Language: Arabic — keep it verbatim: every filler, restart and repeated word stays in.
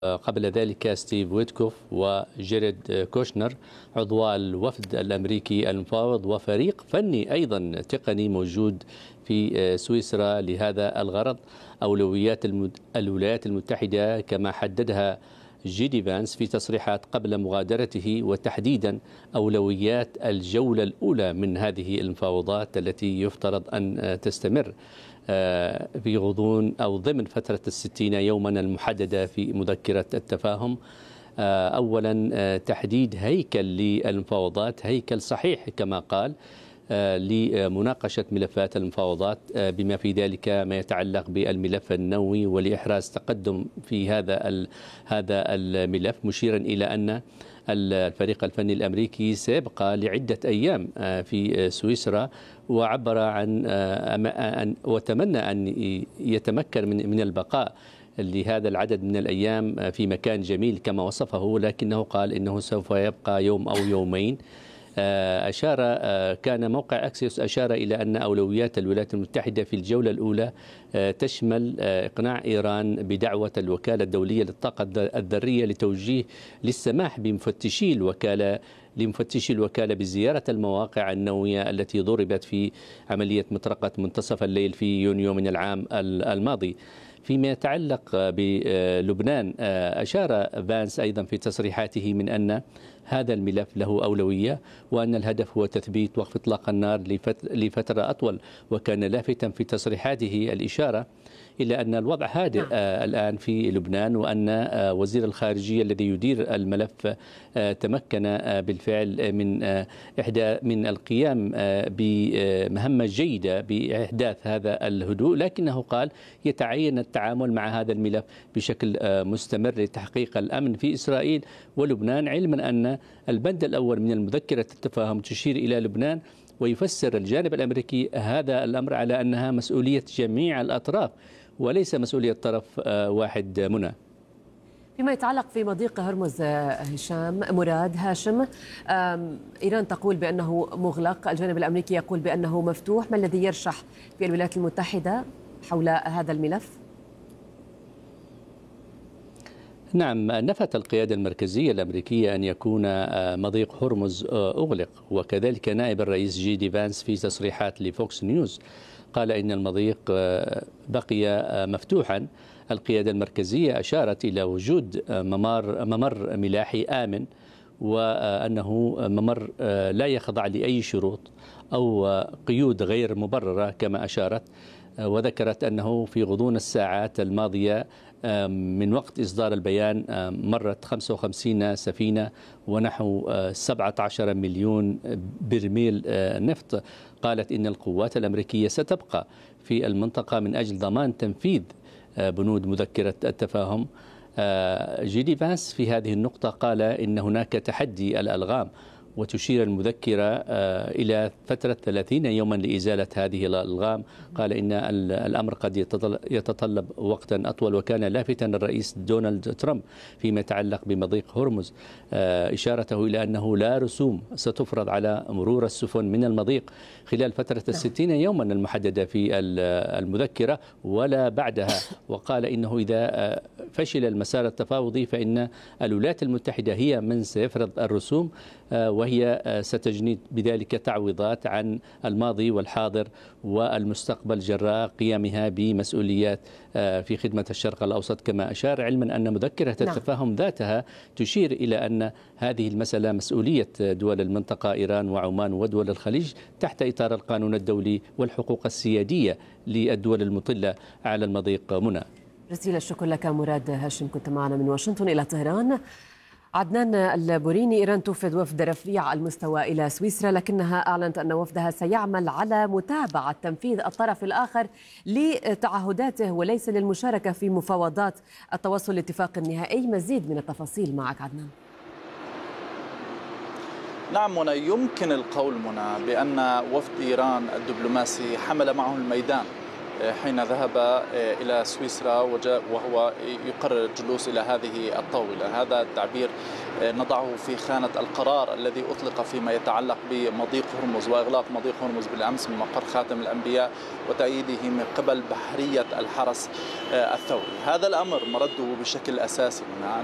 قبل ذلك ستيف ويتكوف وجيريد كوشنر عضو الوفد الأمريكي المفاوض، وفريق فني أيضا تقني موجود في سويسرا لهذا الغرض. أولويات الولايات المتحدة كما حددها جي دي فانس في تصريحات قبل مغادرته، وتحديدا أولويات الجولة الأولى من هذه المفاوضات التي يفترض أن تستمر في غضون أو ضمن فترة الستين يوما المحددة في مذكرة التفاهم. أولا تحديد هيكل للمفاوضات، هيكل صحيح كما قال لمناقشة ملفات المفاوضات بما في ذلك ما يتعلق بالملف النووي ولإحراز تقدم في هذا هذا الملف، مشيرا إلى أن الفريق الفني الأمريكي سيبقى لعدة أيام في سويسرا، وعبر عن وتمنى أن يتمكن من من البقاء لهذا العدد من الأيام في مكان جميل كما وصفه، لكنه قال إنه سوف يبقى يوم أو يومين. أشار كان موقع أكسيوس أشار إلى أن أولويات الولايات المتحدة في الجولة الأولى تشمل إقناع إيران بدعوة الوكالة الدولية للطاقة الذرية لتوجيه للسماح بمفتشي الوكالة لمفتشي الوكالة بزيارة المواقع النووية التي ضربت في عملية مطرقة منتصف الليل في يونيو من العام الماضي. فيما يتعلق بلبنان أشار فانس أيضا في تصريحاته من أن هذا الملف له أولوية، وأن الهدف هو تثبيت وقف إطلاق النار لفترة أطول، وكان لافتا في تصريحاته الإشارة إلى أن الوضع هادئ الآن في لبنان، وأن وزير الخارجية الذي يدير الملف تمكن بالفعل من إحداث من القيام بمهمة جيدة بإحداث هذا الهدوء، لكنه قال يتعين التعامل مع هذا الملف بشكل مستمر لتحقيق الأمن في إسرائيل ولبنان، علما أن البند الأول من المذكرة التفاهم تشير إلى لبنان، ويفسر الجانب الأمريكي هذا الأمر على أنها مسؤولية جميع الأطراف وليس مسؤولية طرف واحد. منى، فيما يتعلق في مضيق هرمز هشام مراد هاشم، إيران تقول بأنه مغلق، الجانب الأمريكي يقول بأنه مفتوح، ما الذي يرشح في الولايات المتحدة حول هذا الملف؟ نعم، نفت القيادة المركزية الأمريكية أن يكون مضيق هرمز أغلق، وكذلك نائب الرئيس جي دي فانس في تصريحات لفوكس نيوز قال إن المضيق بقي مفتوحا. القيادة المركزية أشارت إلى وجود ممر ممر ملاحي آمن، وأنه ممر لا يخضع لأي شروط أو قيود غير مبررة كما أشارت، وذكرت أنه في غضون الساعات الماضية من وقت إصدار البيان مرت خمسة وخمسين سفينة ونحو سبعة عشر مليون برميل نفط. قالت إن القوات الأمريكية ستبقى في المنطقة من أجل ضمان تنفيذ بنود مذكرة التفاهم. جي دي فانس في هذه النقطة قال إن هناك تحدي الألغام، وتشير المذكرة إلى فترة ثلاثين يوما لإزالة هذه الألغام. قال إن الأمر قد يتطلب وقتا أطول، وكان لافتا الرئيس دونالد ترامب فيما يتعلق بمضيق هرمز إشارته إلى أنه لا رسوم ستفرض على مرور السفن من المضيق خلال فترة الستين يوما المحددة في المذكرة ولا بعدها. وقال إنه إذا فشل المسار التفاوضي فإن الولايات المتحدة هي من سيفرض الرسوم، وهي ستجني بذلك تعويضات عن الماضي والحاضر والمستقبل جراء قيامها بمسؤوليات في خدمة الشرق الأوسط كما أشار، علما أن مذكرة التفاهم ذاتها تشير إلى أن هذه المسألة مسؤولية دول المنطقة إيران وعمان ودول الخليج تحت إطار القانون الدولي والحقوق السيادية للدول المطلة على المضيق. منى، جزيل الشكر لك مراد هاشم، كنت معنا من واشنطن إلى طهران. عدنان البوريني، إيران توفد وفد رفيع المستوى إلى سويسرا، لكنها أعلنت أن وفدها سيعمل على متابعة تنفيذ الطرف الآخر لتعهداته وليس للمشاركة في مفاوضات التوصل لاتفاق نهائي. مزيد من التفاصيل معك عدنان. نعم منى، يمكن القول منى بأن وفد إيران الدبلوماسي حمل معه الميدان حين ذهب إلى سويسرا وهو يقرر الجلوس إلى هذه الطاولة. هذا التعبير نضعه في خانة القرار الذي أطلق فيما يتعلق بمضيق هرمز وإغلاق مضيق هرمز بالأمس من مقر خاتم الأنبياء وتأييده من قبل بحرية الحرس الثوري. هذا الأمر مرده بشكل أساسي